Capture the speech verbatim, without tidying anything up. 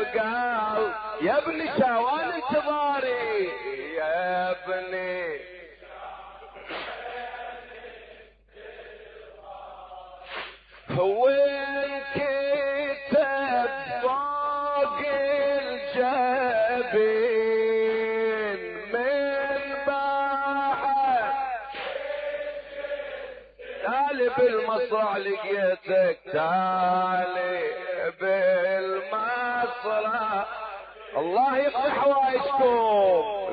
قال يا ابني شاوان انتظاري يا ابني وين كتب فوق الجبين من بعد تعالي بالمصرع لقيتك تعالي بالمصرع الله يقضي حوائجكم.